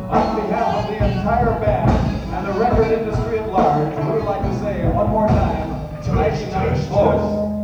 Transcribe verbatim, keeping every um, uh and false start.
On behalf of the entire band and the record industry at large, we would like to say one more time, tonight's tonight's toast.